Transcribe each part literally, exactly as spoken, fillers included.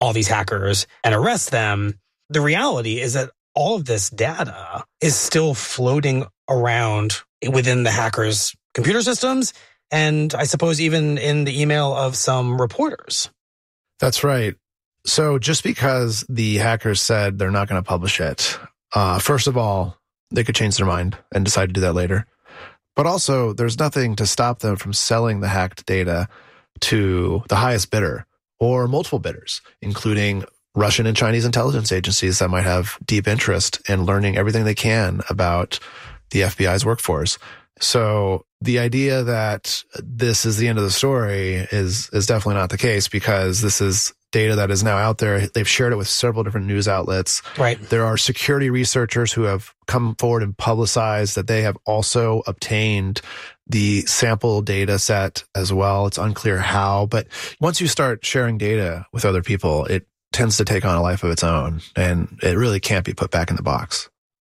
all these hackers and arrest them. The reality is that all of this data is still floating around within the hackers' computer systems, and I suppose even in the email of some reporters. That's right. So just because the hackers said they're not going to publish it, uh, first of all, they could change their mind and decide to do that later. But also, there's nothing to stop them from selling the hacked data to the highest bidder or multiple bidders, including Russian and Chinese intelligence agencies that might have deep interest in learning everything they can about the F B I's workforce. So the idea that this is the end of the story is is definitely not the case, because this is data that is now out there. They've shared it with several different news outlets. Right. There are security researchers who have come forward and publicized that they have also obtained the sample data set as well. It's unclear how, but once you start sharing data with other people, it tends to take on a life of its own, and it really can't be put back in the box.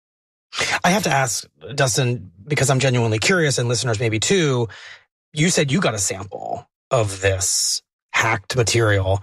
I have to ask, Dustin, because I'm genuinely curious, and listeners maybe too, you said you got a sample of this hacked material.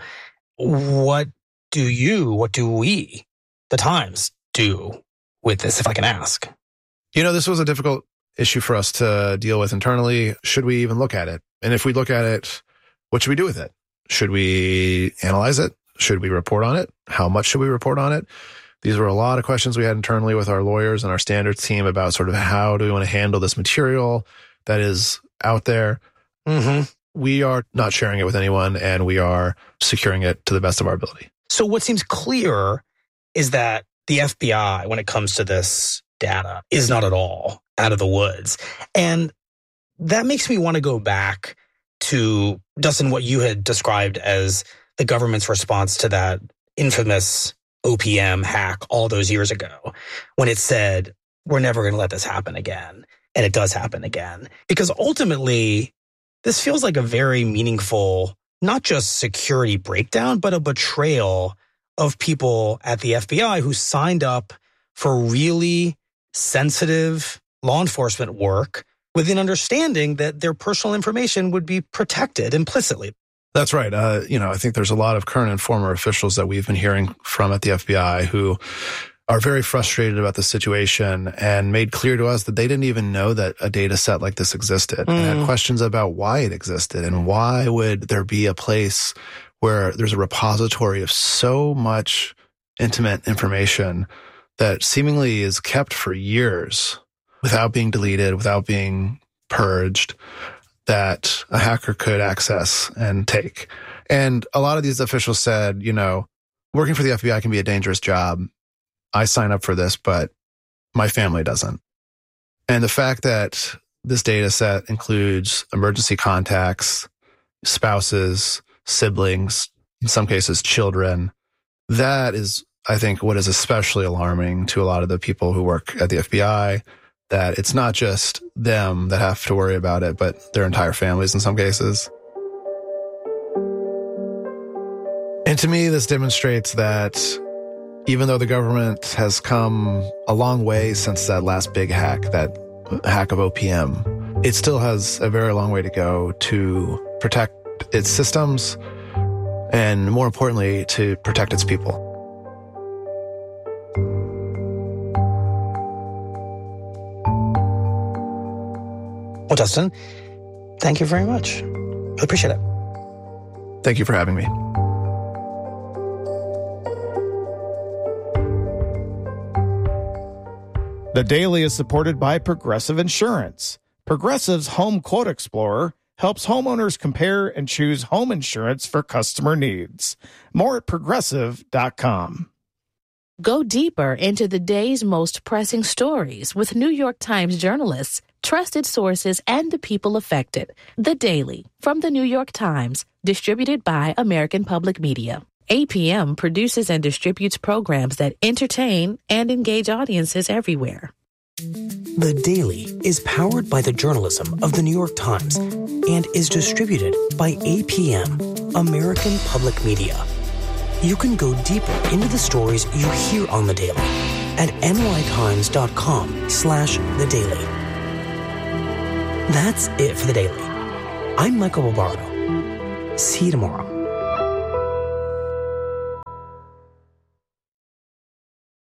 What do you, what do we, the Times, do with this, if I can ask? You know, this was a difficult issue for us to deal with internally. Should we even look at it? And if we look at it, what should we do with it? Should we analyze it? Should we report on it? How much should we report on it? These were a lot of questions we had internally with our lawyers and our standards team about sort of how do we want to handle this material that is out there. Mm-hmm. We are not sharing it with anyone, and we are securing it to the best of our ability. So what seems clear is that the F B I, when it comes to this data, is not at all out of the woods. And that makes me want to go back to, Dustin, what you had described as the government's response to that infamous O P M hack all those years ago, when it said, we're never going to let this happen again. And it does happen again. Because ultimately, this feels like a very meaningful, not just security breakdown, but a betrayal of people at the F B I who signed up for really sensitive law enforcement work with an understanding that their personal information would be protected implicitly. That's right. Uh, you know, I think there's a lot of current and former officials that we've been hearing from at the F B I who are very frustrated about the situation and made clear to us that they didn't even know that a data set like this existed, mm. and had questions about why it existed and why would there be a place where there's a repository of so much intimate information that seemingly is kept for years without being deleted, without being purged, that a hacker could access and take. And a lot of these officials said, you know, working for the F B I can be a dangerous job. I sign up for this, but my family doesn't. And the fact that this data set includes emergency contacts, spouses, siblings, in some cases children, that is, I think, what is especially alarming to a lot of the people who work at the F B I, that it's not just them that have to worry about it, but their entire families in some cases. And to me, this demonstrates that even though the government has come a long way since that last big hack, that hack of O P M, it still has a very long way to go to protect its systems and, more importantly, to protect its people. Well, Dustin, thank you very much. I appreciate it. Thank you for having me. The Daily is supported by Progressive Insurance. Progressive's Home Quote Explorer helps homeowners compare and choose home insurance for customer needs. More at progressive dot com. Go deeper into the day's most pressing stories with New York Times journalists, trusted sources, and the people affected. The Daily from the New York Times, distributed by American Public Media. A P M produces and distributes programs that entertain and engage audiences everywhere. The Daily is powered by the journalism of the New York Times and is distributed by A P M, American Public Media. You can go deeper into the stories you hear on The Daily at nytimes.com slash The Daily. That's it for The Daily. I'm Michael Barbaro. See you tomorrow.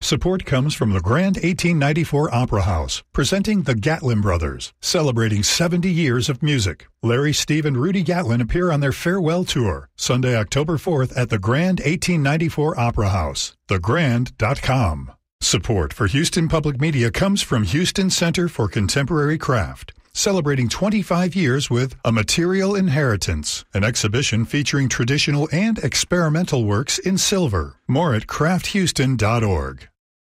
Support comes from the Grand eighteen ninety-four Opera House, presenting the Gatlin Brothers, celebrating seventy years of music. Larry, Steve, and Rudy Gatlin appear on their farewell tour, Sunday, October fourth at the Grand eighteen ninety-four Opera House, the grand dot com. Support for Houston Public Media comes from Houston Center for Contemporary Craft, celebrating twenty-five years with A Material Inheritance, an exhibition featuring traditional and experimental works in silver. More at craft houston dot org.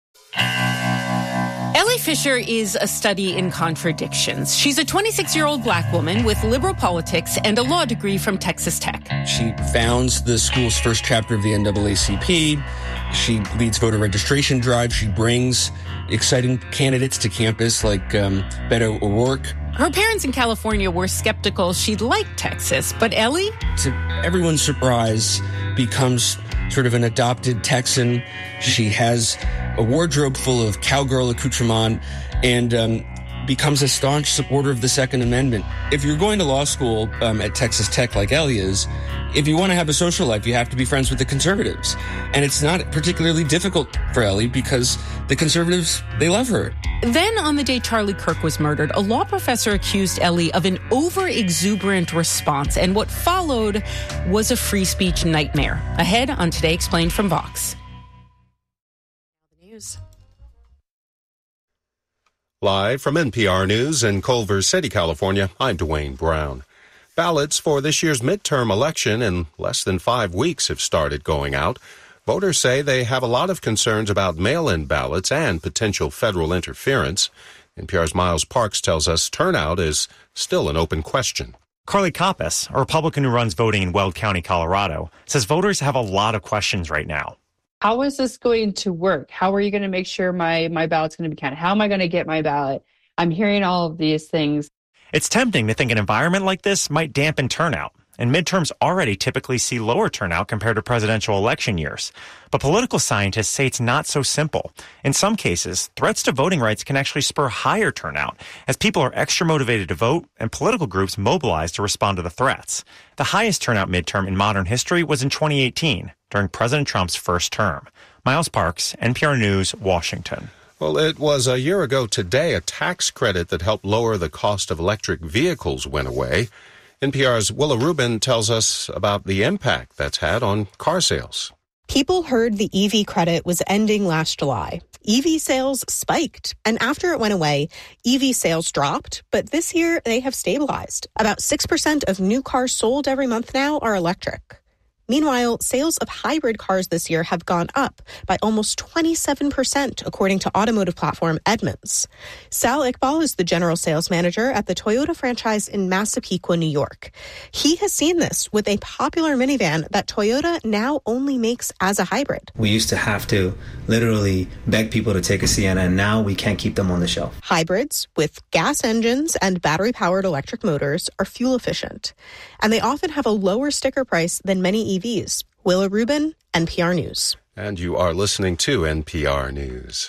Ellie Fisher is a study in contradictions. She's a twenty-six-year-old black woman with liberal politics and a law degree from Texas Tech. She founds the school's first chapter of the N double A C P. She leads voter registration drives. She brings exciting candidates to campus like um, Beto O'Rourke. Her parents in California were skeptical she'd like Texas, but Ellie, to everyone's surprise, becomes sort of an adopted Texan. She has a wardrobe full of cowgirl accoutrement and um, becomes a staunch supporter of the Second Amendment. If you're going to law school um, at Texas Tech like Ellie is, if you want to have a social life, you have to be friends with the conservatives. And it's not particularly difficult for Ellie because the conservatives, they love her. Then on the day Charlie Kirk was murdered, a law professor accused Ellie of an over-exuberant response, and what followed was a free speech nightmare. Ahead on Today Explained from Vox. News. Live from N P R News in Culver City, California, I'm Dwayne Brown. Ballots for this year's midterm election in less than five weeks have started going out. Voters say they have a lot of concerns about mail-in ballots and potential federal interference. N P R's Miles Parks tells us turnout is still an open question. Carly Koppas, a Republican who runs voting in Weld County, Colorado, says voters have a lot of questions right now. How is this going to work? How are you going to make sure my, my ballot's going to be counted? How am I going to get my ballot? I'm hearing all of these things. It's tempting to think an environment like this might dampen turnout, and midterms already typically see lower turnout compared to presidential election years. But political scientists say it's not so simple. In some cases, threats to voting rights can actually spur higher turnout, as people are extra motivated to vote and political groups mobilize to respond to the threats. The highest turnout midterm in modern history was in twenty eighteen, during President Trump's first term. Miles Parks, N P R News, Washington. Well, it was a year ago today a tax credit that helped lower the cost of electric vehicles went away. N P R's Willa Rubin tells us about the impact that's had on car sales. People heard the E V credit was ending last July. E V sales spiked, and after it went away, E V sales dropped, but this year they have stabilized. About six percent of new cars sold every month now are electric. Meanwhile, sales of hybrid cars this year have gone up by almost twenty-seven percent, according to automotive platform Edmunds. Sal Iqbal is the general sales manager at the Toyota franchise in Massapequa, New York. He has seen this with a popular minivan that Toyota now only makes as a hybrid. We used to have to literally beg people to take a Sienna, and now we can't keep them on the shelf. Hybrids with gas engines and battery-powered electric motors are fuel efficient, and they often have a lower sticker price than many E Vs. Willa Rubin, N P R News. And you are listening to N P R News.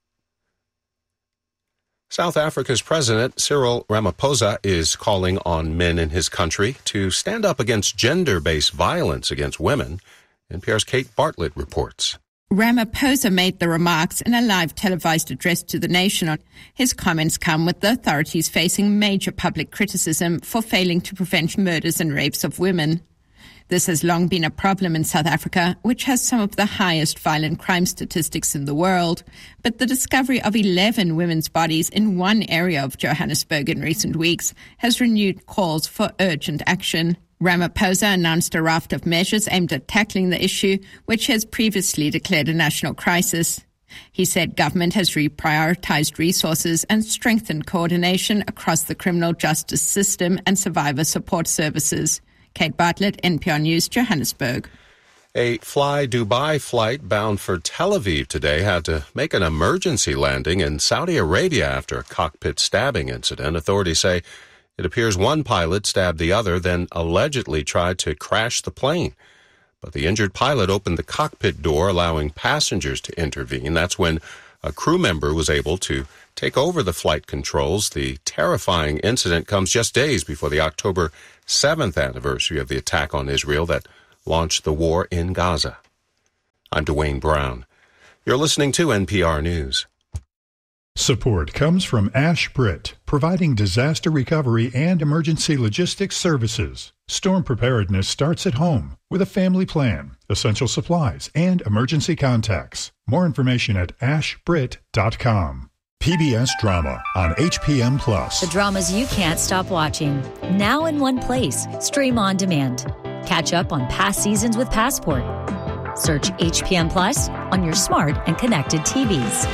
South Africa's President Cyril Ramaphosa is calling on men in his country to stand up against gender-based violence against women. N P R's Kate Bartlett reports. Ramaphosa made the remarks in a live televised address to the nation. His comments come with the authorities facing major public criticism for failing to prevent murders and rapes of women. This has long been a problem in South Africa, which has some of the highest violent crime statistics in the world. But the discovery of eleven women's bodies in one area of Johannesburg in recent weeks has renewed calls for urgent action. Ramaphosa announced a raft of measures aimed at tackling the issue, which has previously declared a national crisis. He said government has reprioritized resources and strengthened coordination across the criminal justice system and survivor support services. Kate Bartlett, N P R News, Johannesburg. A Fly Dubai flight bound for Tel Aviv today had to make an emergency landing in Saudi Arabia after a cockpit stabbing incident. Authorities say it appears one pilot stabbed the other, then allegedly tried to crash the plane. But the injured pilot opened the cockpit door, allowing passengers to intervene. That's when a crew member was able to take over the flight controls. The terrifying incident comes just days before the October seventh anniversary of the attack on Israel that launched the war in Gaza. I'm Dwayne Brown. You're listening to N P R News. Support comes from Ash Britt, providing disaster recovery and emergency logistics services. Storm preparedness starts at home with a family plan, essential supplies, and emergency contacts. More information at ash britt dot com. P B S Drama on H P M Plus. The dramas you can't stop watching. Now in one place. Stream on demand. Catch up on past seasons with Passport. Search H P M Plus on your smart and connected T Vs.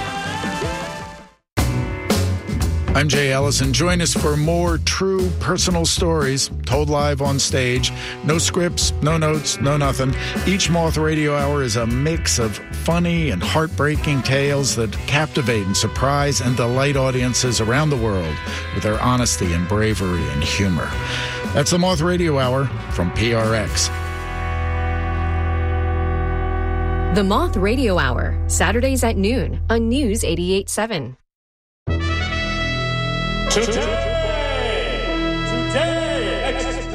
I'm Jay Ellison. Join us for more true personal stories told live on stage. No scripts, no notes, no nothing. Each Moth Radio Hour is a mix of funny and heartbreaking tales that captivate and surprise and delight audiences around the world with their honesty and bravery and humor. That's the Moth Radio Hour from P R X. The Moth Radio Hour, Saturdays at noon on News eighty-eight point seven. Today, today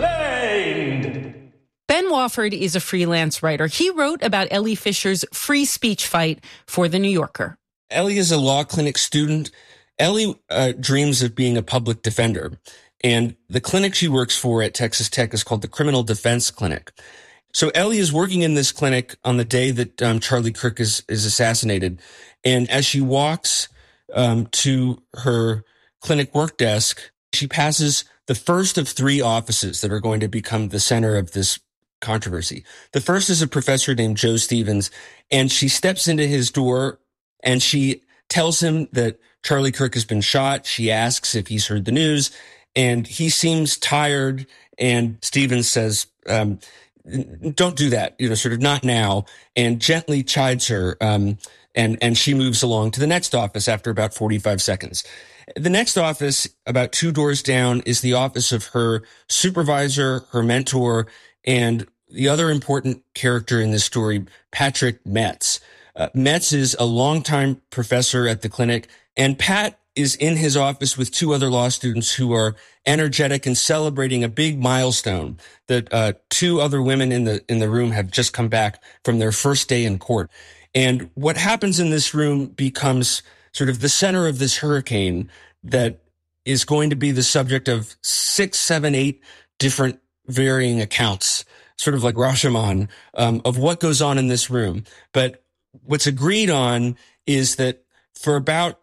explained. Ben Wofford is a freelance writer. He wrote about Ellie Fisher's free speech fight for The New Yorker. Ellie is a law clinic student. Ellie uh, dreams of being a public defender. And the clinic she works for at Texas Tech is called the Criminal Defense Clinic. So Ellie is working in this clinic on the day that um, Charlie Kirk is, is assassinated. And as she walks um, to her clinic work desk, she passes the first of three offices that are going to become the center of this controversy. The first is a professor named Joe Stevens, and she steps into his door and she tells him that Charlie Kirk has been shot. She asks if he's heard the news, and he seems tired, and Stevens says, um, don't do that, you know, sort of not now, and gently chides her, um, and, and she moves along to the next office after about forty-five seconds. The next office, about two doors down, is the office of her supervisor, her mentor, and the other important character in this story, Patrick Metz. Uh, Metz is a longtime professor at the clinic, and Pat is in his office with two other law students who are energetic and celebrating a big milestone that uh, two other women in the in the room have just come back from their first day in court. And what happens in this room becomes sort of the center of this hurricane that is going to be the subject of six, seven, eight different varying accounts, sort of like Rashomon, um, of what goes on in this room. But what's agreed on is that for about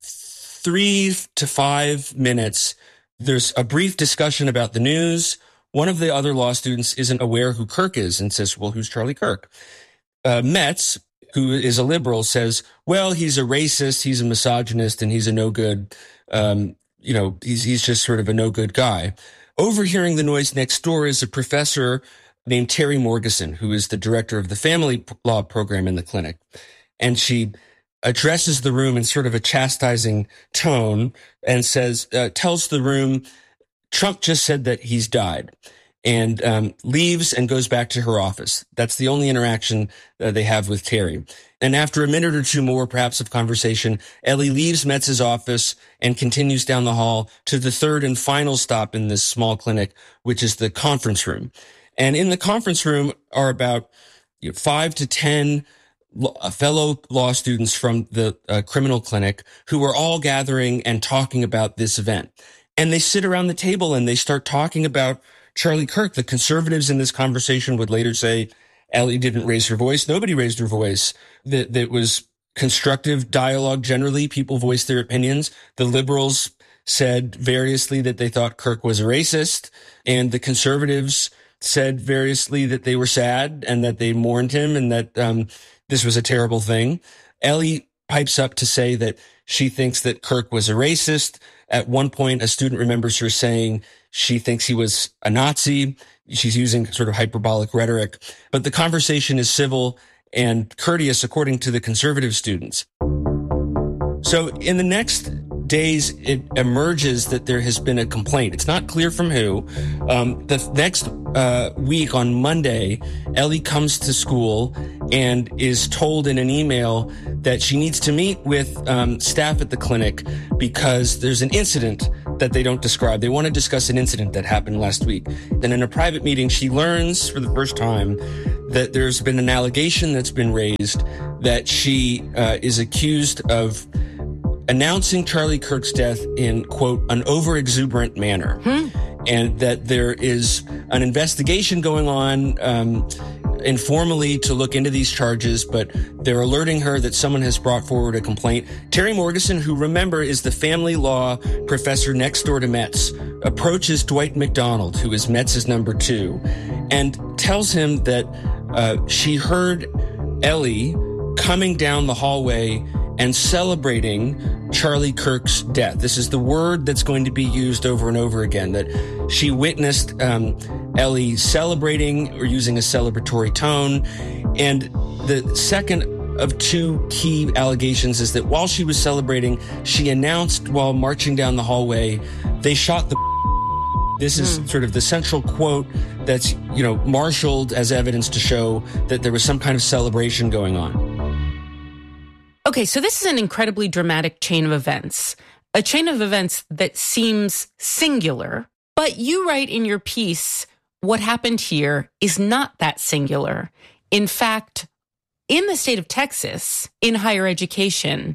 three to five minutes, there's a brief discussion about the news. One of the other law students isn't aware who Kirk is and says, well, who's Charlie Kirk? Uh, Metz, who is a liberal, says, well, he's a racist, he's a misogynist, and he's a no good, um, you know, he's, he's just sort of a no good guy. Overhearing the noise next door is a professor named Terry Morgeson, who is the director of the family law program in the clinic. And she addresses the room in sort of a chastising tone and says, uh, tells the room, Trump just said that he's died. And um, leaves and goes back to her office. That's the only interaction uh, they have with Terry. And after a minute or two more, perhaps, of conversation, Ellie leaves Metz's office and continues down the hall to the third and final stop in this small clinic, which is the conference room. And in the conference room are about you know, five to ten fellow law students from the uh, criminal clinic who are all gathering and talking about this event. And they sit around the table and they start talking about Charlie Kirk. The conservatives in this conversation would later say, Ellie didn't raise her voice. Nobody raised her voice. That, that was constructive dialogue. Generally, people voiced their opinions. The liberals said variously that they thought Kirk was a racist, and the conservatives said variously that they were sad and that they mourned him and that um, this was a terrible thing. Ellie pipes up to say that she thinks that Kirk was a racist. At one point, a student remembers her saying she thinks he was a Nazi. She's using sort of hyperbolic rhetoric, but the conversation is civil and courteous, according to the conservative students. So in the next days, it emerges that there has been a complaint. It's not clear from who. Um, the next uh, week on Monday, Ellie comes to school and is told in an email that she needs to meet with um, staff at the clinic because there's an incident that they don't describe. They want to discuss an incident that happened last week. Then in a private meeting, she learns for the first time that there's been an allegation that's been raised that she uh, is accused of announcing Charlie Kirk's death in, quote, an over-exuberant manner. Hmm. And that there is an investigation going on um, informally to look into these charges, but they're alerting her that someone has brought forward a complaint. Terry Morgeson, who, remember, is the family law professor next door to Metz, approaches Dwight McDonald, who is Metz's number two, and tells him that uh, she heard Ellie coming down the hallway and celebrating Charlie Kirk's death. This is the word that's going to be used over and over again, that she witnessed um, Ellie celebrating or using a celebratory tone. And the second of two key allegations is that while she was celebrating, she announced while marching down the hallway, they shot the This is mm. sort of the central quote that's, you know, marshaled as evidence to show that there was some kind of celebration going on. Okay, so this is an incredibly dramatic chain of events, a chain of events that seems singular, but you write in your piece, what happened here is not that singular. In fact, in the state of Texas, in higher education,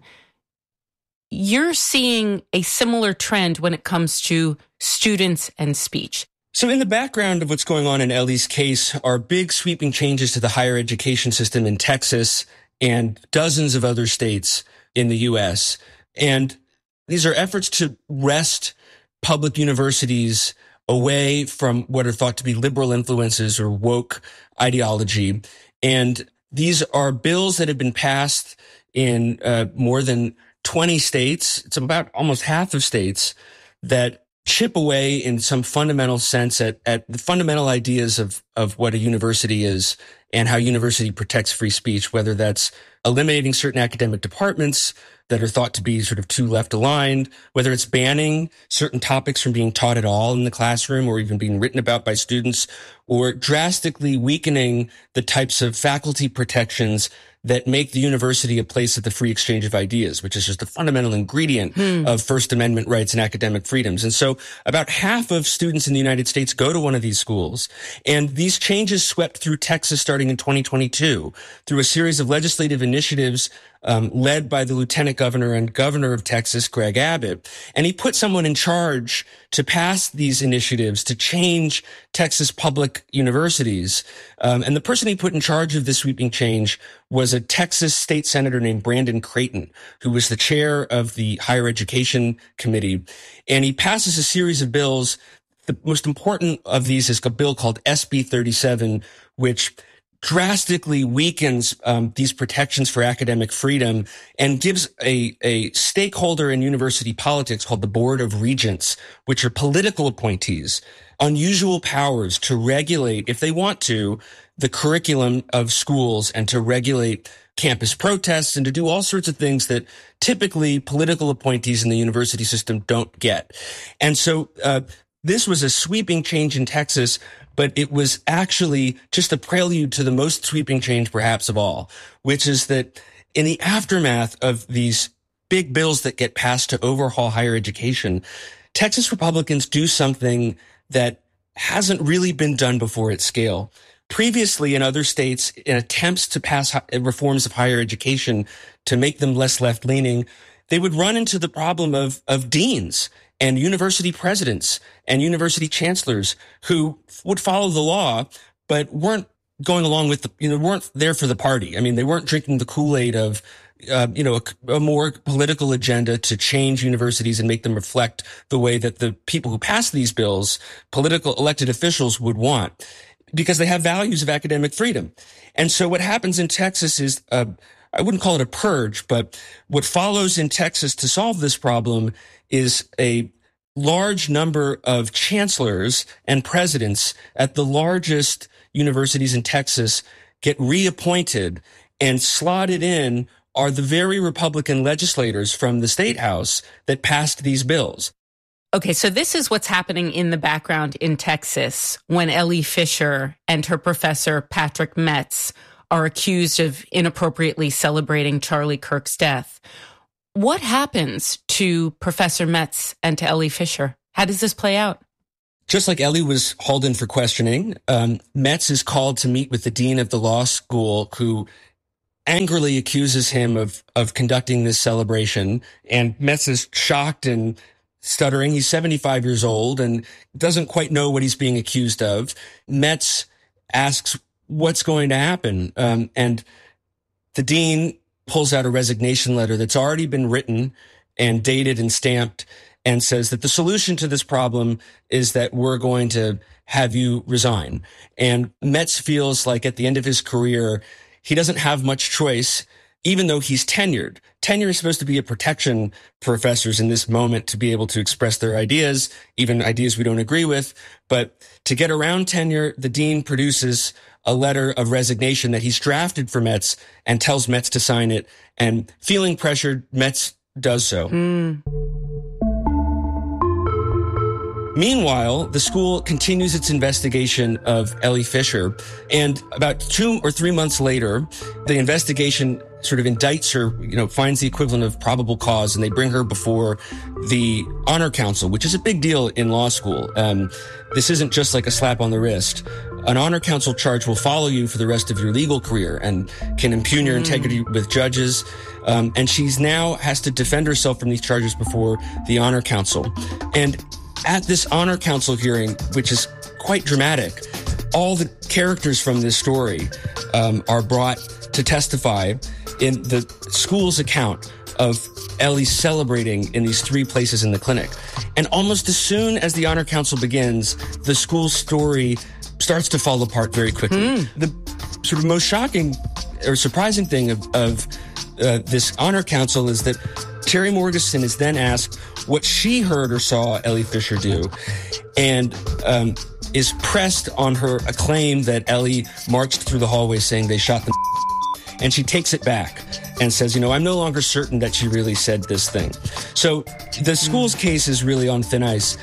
you're seeing a similar trend when it comes to students and speech. So in the background of what's going on in Ellie's case are big sweeping changes to the higher education system in Texas and dozens of other states in the U S. And these are efforts to wrest public universities away from what are thought to be liberal influences or woke ideology. And these are bills that have been passed in uh, more than twenty states. It's about almost half of states that chip away in some fundamental sense at, at the fundamental ideas of, of what a university is and how university protects free speech, whether that's eliminating certain academic departments that are thought to be sort of too left aligned, whether it's banning certain topics from being taught at all in the classroom or even being written about by students, or drastically weakening the types of faculty protections that make the university a place of the free exchange of ideas, which is just a fundamental ingredient hmm. of First Amendment rights and academic freedoms. And so about half of students in the United States go to one of these schools. And these changes swept through Texas starting in twenty twenty-two through a series of legislative initiatives um, led by the lieutenant governor and governor of Texas, Greg Abbott. And he put someone in charge to pass these initiatives to change Texas public universities. Um, and the person he put in charge of this sweeping change was a Texas state senator named Brandon Creighton, who was the chair of the Higher Education Committee. And he passes a series of bills. The most important of these is a bill called S B thirty-seven, which drastically weakens um, these protections for academic freedom and gives a, a stakeholder in university politics called the Board of Regents, which are political appointees, unusual powers to regulate, if they want to, the curriculum of schools and to regulate campus protests and to do all sorts of things that typically political appointees in the university system don't get. And so uh, this was a sweeping change in Texas, but it was actually just a prelude to the most sweeping change perhaps of all, which is that in the aftermath of these big bills that get passed to overhaul higher education, Texas Republicans do something that hasn't really been done before at scale. Previously, in other states, in attempts to pass reforms of higher education to make them less left-leaning, they would run into the problem of, of deans and university presidents and university chancellors who would follow the law, but weren't going along with the, you know, weren't there for the party. I mean, they weren't drinking the Kool-Aid of, uh, you know, a, a more political agenda to change universities and make them reflect the way that the people who pass these bills, political elected officials, would want, because they have values of academic freedom. And so what happens in Texas is, uh, I wouldn't call it a purge, but what follows in Texas to solve this problem is a large number of chancellors and presidents at the largest universities in Texas get reappointed, and slotted in are the very Republican legislators from the state house that passed these bills. Okay, so this is what's happening in the background in Texas when Ellie Fisher and her professor, Patrick Metz, are accused of inappropriately celebrating Charlie Kirk's death. What happens to Professor Metz and to Ellie Fisher? How does this play out? Just like Ellie was hauled in for questioning, um, Metz is called to meet with the dean of the law school, who angrily accuses him of of conducting this celebration. And Metz is shocked and stuttering. He's seventy-five years old and doesn't quite know what he's being accused of. Metz asks what's going to happen. Um, and the dean pulls out a resignation letter that's already been written and dated and stamped, and says that the solution to this problem is that we're going to have you resign. And Metz feels like at the end of his career, he doesn't have much choice, even though he's tenured. Tenure is supposed to be a protection for professors in this moment to be able to express their ideas, even ideas we don't agree with. But to get around tenure, the dean produces a letter of resignation that he's drafted for Metz and tells Metz to sign it. And feeling pressured, Metz does so. Mm. Meanwhile, the school continues its investigation of Ellie Fisher, and about two or three months later, the investigation sort of indicts her, you know, finds the equivalent of probable cause, and they bring her before the Honor Council, which is a big deal in law school. Um, this isn't just like a slap on the wrist. An Honor Council charge will follow you for the rest of your legal career and can impugn your mm. integrity with judges. Um, and she's now has to defend herself from these charges before the Honor Council. And at this Honor Council hearing, which is quite dramatic, all the characters from this story um, are brought to testify in the school's account of Ellie celebrating in these three places in the clinic. And almost as soon as the Honor Council begins, the school's story starts to fall apart very quickly. Mm. The sort of most shocking or surprising thing of, of uh, this Honor Council is that Terry Morgensen is then asked what she heard or saw Ellie Fisher do, and um, is pressed on her a claim that Ellie marched through the hallway saying they shot them, and she takes it back and says, you know, I'm no longer certain that she really said this thing. So the school's case is really on thin ice.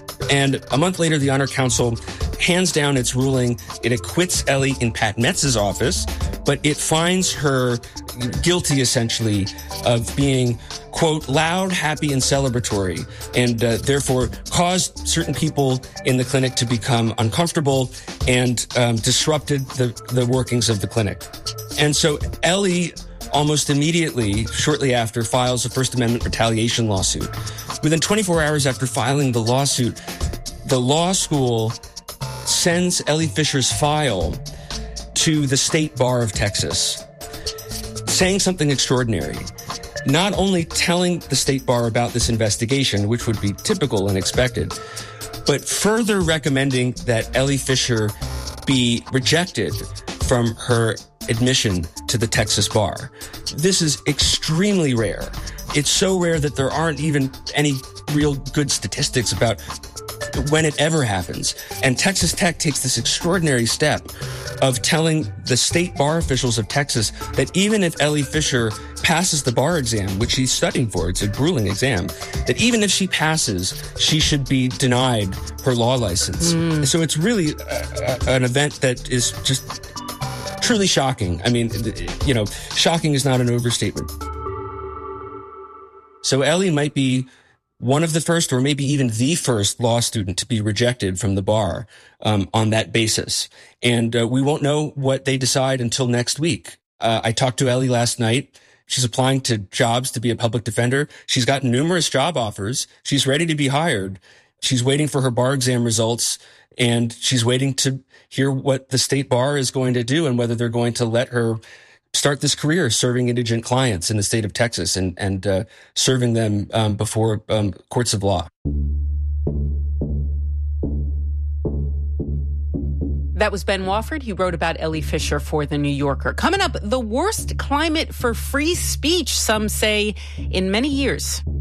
And a month later, the Honor Council hands down its ruling. It acquits Ellie in Pat Metz's office, but it finds her guilty, essentially, of being, quote, loud, happy, and celebratory, and uh, therefore caused certain people in the clinic to become uncomfortable and um, disrupted the, the workings of the clinic. And so Ellie almost immediately, shortly after, files a First Amendment retaliation lawsuit. Within twenty-four hours after filing the lawsuit, the law school sends Ellie Fisher's file to the State Bar of Texas, saying something extraordinary. Not only telling the State Bar about this investigation, which would be typical and expected, but further recommending that Ellie Fisher be rejected from her admission to the Texas Bar. This is extremely rare. It's so rare that there aren't even any real good statistics about when it ever happens. And Texas Tech takes this extraordinary step of telling the state bar officials of Texas that even if Ellie Fisher passes the bar exam, which she's studying for, it's a grueling exam, that even if she passes, she should be denied her law license. Mm. So it's really a, a, an event that is just truly shocking. I mean, you know, shocking is not an overstatement. So Ellie might be one of the first, or maybe even the first law student to be rejected from the bar um, on that basis. And uh, we won't know what they decide until next week. Uh, I talked to Ellie last night. She's applying to jobs to be a public defender. She's gotten numerous job offers. She's ready to be hired. She's waiting for her bar exam results, and she's waiting to hear what the state bar is going to do and whether they're going to let her start this career serving indigent clients in the state of Texas and, and uh, serving them um, before um, courts of law. That was Ben Wofford. He wrote about Ellie Fisher for The New Yorker. Coming up, the worst climate for free speech, some say, in many years.